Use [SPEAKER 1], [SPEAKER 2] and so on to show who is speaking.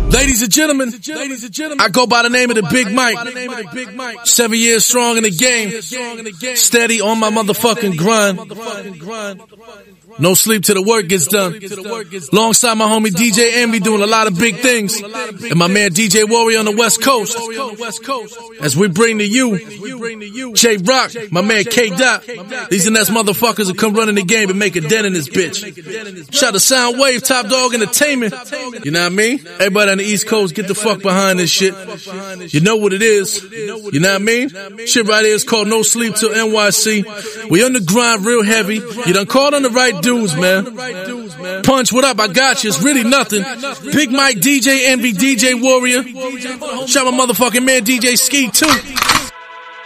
[SPEAKER 1] Ladies and gentlemen, I go by the name of the Big Mike. 7 years strong in the game, steady on my motherfucking grind. No sleep till the work gets done. Alongside my homie DJ Envy doing a lot of big things, and my man DJ Warrior on the West Coast. As we bring to you J Rock, my man K Dot. These are the next motherfuckers who come running the game and make a dent in this bitch. Shout to Soundwave, Top Dog Entertainment. You know what I mean? Everybody on the East Coast, get the fuck behind this shit. You know what it is. You know what I mean? Shit right here is called No Sleep Till NYC. We on the grind real heavy. You done called on the right dudes, man. Punch, what up? I got you. It's really nothing. Big Mike, DJ Envy, DJ Warrior. Shout my motherfucking man DJ Ski too.